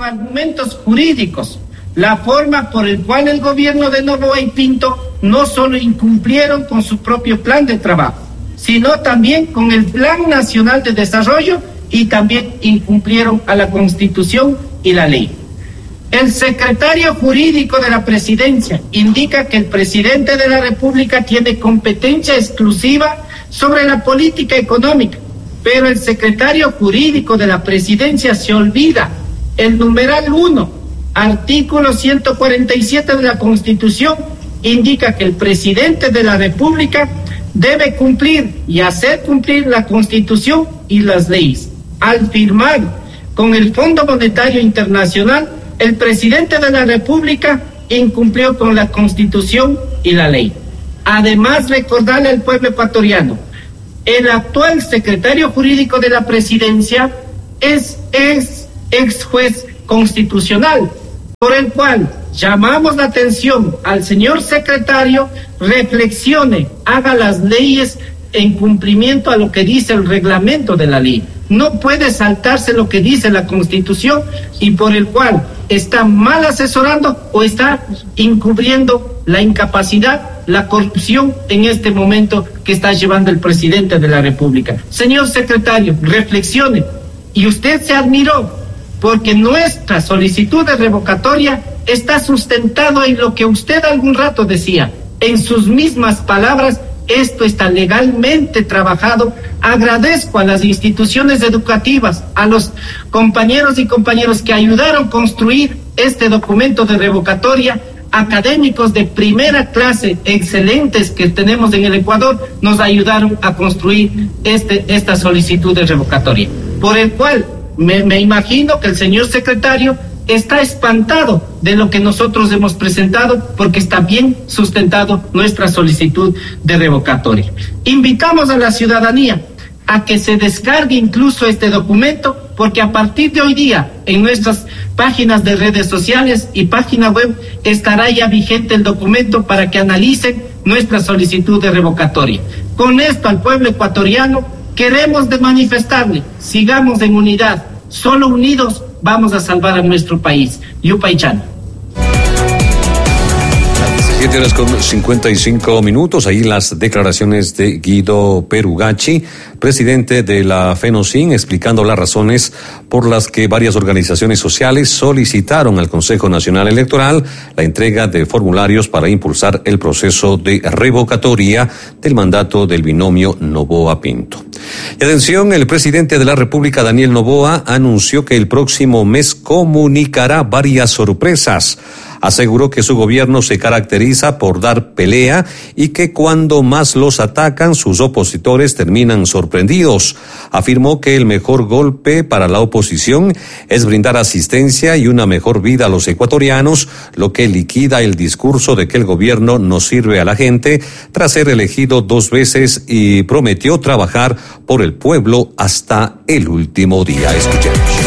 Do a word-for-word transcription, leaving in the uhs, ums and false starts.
argumentos jurídicos, la forma por el cual el gobierno de Noboa y Pinto no solo incumplieron con su propio plan de trabajo, sino también con el Plan Nacional de Desarrollo y también incumplieron a la Constitución y la ley. El secretario jurídico de la Presidencia indica que el presidente de la República tiene competencia exclusiva sobre la política económica, pero el secretario jurídico de la Presidencia se olvida el numeral uno, artículo ciento cuarenta y siete de la Constitución, indica que el presidente de la República debe cumplir y hacer cumplir la Constitución y las leyes. Al firmar con el Fondo Monetario Internacional, el presidente de la República incumplió con la Constitución y la ley. Además, recordarle al pueblo ecuatoriano, el actual secretario jurídico de la Presidencia es, es ex juez constitucional, por el cual llamamos la atención al señor secretario, reflexione, haga las leyes en cumplimiento a lo que dice el reglamento de la ley. No puede saltarse lo que dice la Constitución y por el cual está mal asesorando o está encubriendo la incapacidad, la corrupción en este momento que está llevando el presidente de la República. Señor secretario, reflexione. Y usted se admiró porque nuestra solicitud de revocatoria está sustentado en lo que usted algún rato decía. En sus mismas palabras, esto está legalmente trabajado. Agradezco a las instituciones educativas, a los compañeros y compañeras que ayudaron a construir este documento de revocatoria, académicos de primera clase, excelentes que tenemos en el Ecuador, nos ayudaron a construir este, esta solicitud de revocatoria, por el cual me, me imagino que el señor secretario está espantado de lo que nosotros hemos presentado porque está bien sustentado nuestra solicitud de revocatoria. Invitamos a la ciudadanía a que se descargue incluso este documento porque a partir de hoy día en nuestras páginas de redes sociales y página web estará ya vigente el documento para que analicen nuestra solicitud de revocatoria. Con esto al pueblo ecuatoriano queremos de manifestarle, sigamos en unidad, solo unidos vamos a salvar a nuestro país. Yupaychan. siete horas con cincuenta y cinco minutos. Ahí las declaraciones de Guido Perugacci, presidente de la FENOCIN, explicando las razones por las que varias organizaciones sociales solicitaron al Consejo Nacional Electoral la entrega de formularios para impulsar el proceso de revocatoria del mandato del binomio Noboa-Pinto. Y atención, el presidente de la República, Daniel Noboa, anunció que el próximo mes comunicará varias sorpresas. Aseguró que su gobierno se caracteriza por dar pelea y que cuando más los atacan, sus opositores terminan sorprendidos. Afirmó que el mejor golpe para la oposición es brindar asistencia y una mejor vida a los ecuatorianos, lo que liquida el discurso de que el gobierno no sirve a la gente tras ser elegido dos veces y prometió trabajar por el pueblo hasta el último día. Escuchemos.